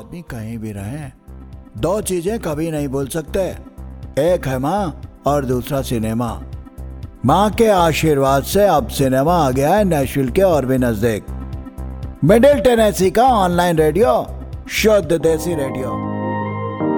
आदमी कहीं भी रहे, दो चीजें कभी नहीं भूल सकते, एक है माँ और दूसरा सिनेमा। माँ के आशीर्वाद से अब सिनेमा आ गया है नेशविल के और भी नजदीक। मिडिल टेनेसी का ऑनलाइन रेडियो, शुद्ध देसी रेडियो।